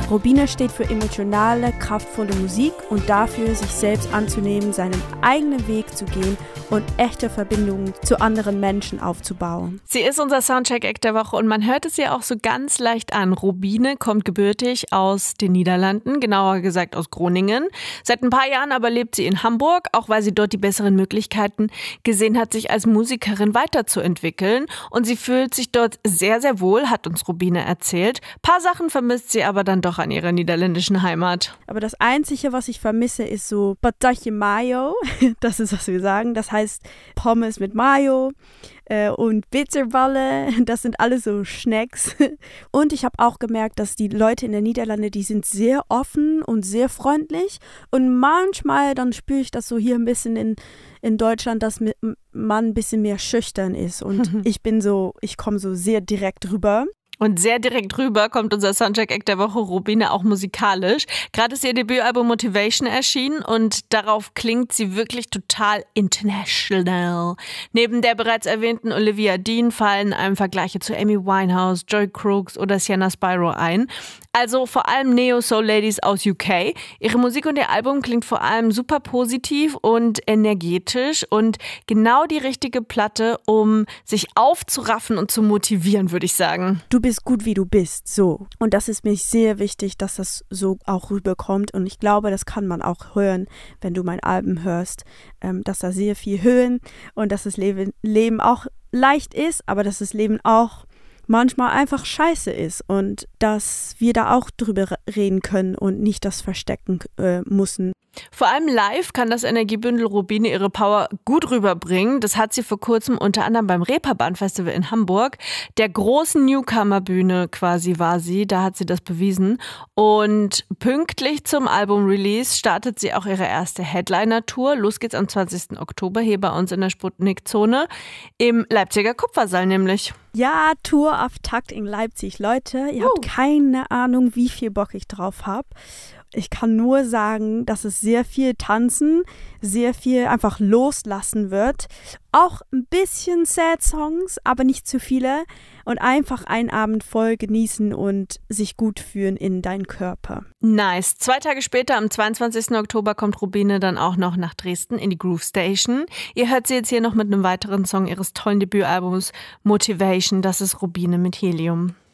Robine steht für emotionale, kraftvolle Musik und dafür, sich selbst anzunehmen, seinen eigenen Weg zu gehen und echte Verbindungen zu anderen Menschen aufzubauen. Sie ist unser Soundcheck-Act der Woche und man hört es ihr auch so ganz leicht an. Robine kommt gebürtig aus den Niederlanden, genauer gesagt aus Groningen. Seit ein paar Jahren aber lebt sie in Hamburg, auch weil sie dort die besseren Möglichkeiten gesehen hat, sich als Musikerin weiterzuentwickeln. Und sie fühlt sich dort sehr, sehr wohl, hat uns Robine erzählt. Ein paar Sachen vermisst sie aber dann doch an ihrer niederländischen Heimat. Aber das Einzige, was ich vermisse, ist so patatje mayo. Das ist, was wir sagen. Das heißt Pommes mit Mayo und Bitterballen. Das sind alles so Snacks. Und ich habe auch gemerkt, dass die Leute in den Niederlanden, die sind sehr offen und sehr freundlich. Und manchmal, dann spüre ich das so hier ein bisschen in Deutschland, dass man ein bisschen mehr schüchtern ist. Und ich komme so sehr direkt rüber. Und sehr direkt rüber kommt unser Soundcheck-Act der Woche, Robine, auch musikalisch. Gerade ist ihr Debütalbum Motivation erschienen und darauf klingt sie wirklich total international. Neben der bereits erwähnten Olivia Dean fallen einem Vergleiche zu Amy Winehouse, Joy Crooks oder Sienna Spyro ein. Also vor allem Neo-Soul-Ladies aus UK. Ihre Musik und ihr Album klingt vor allem super positiv und energetisch und genau die richtige Platte, um sich aufzuraffen und zu motivieren, würde ich sagen. Du bist gut, wie du bist, so. Und das ist mir sehr wichtig, dass das so auch rüberkommt. Und ich glaube, das kann man auch hören, wenn du mein Album hörst, dass da sehr viel Höhen und dass das Leben auch leicht ist, aber dass das Leben auch manchmal einfach scheiße ist und dass wir da auch drüber reden können und nicht das verstecken müssen. Vor allem live kann das Energiebündel Robine ihre Power gut rüberbringen. Das hat sie vor kurzem unter anderem beim Reeperbahn-Festival in Hamburg, der großen Newcomer-Bühne quasi war sie, da hat sie das bewiesen. Und pünktlich zum Album-Release startet sie auch ihre erste Headliner-Tour. Los geht's am 20. Oktober hier bei uns in der Sputnik-Zone im Leipziger Kupfersaal nämlich. Ja, Tourauftakt in Leipzig. Leute, ihr habt keine Ahnung, wie viel Bock ich drauf habe. Ich kann nur sagen, dass es sehr viel Tanzen, sehr viel einfach loslassen wird. Auch ein bisschen Sad-Songs, aber nicht zu viele. Und einfach einen Abend voll genießen und sich gut fühlen in deinen Körper. Nice. 2 Tage später, am 22. Oktober, kommt Robine dann auch noch nach Dresden in die Groove Station. Ihr hört sie jetzt hier noch mit einem weiteren Song ihres tollen Debütalbums Motivation. Das ist Robine mit Helium.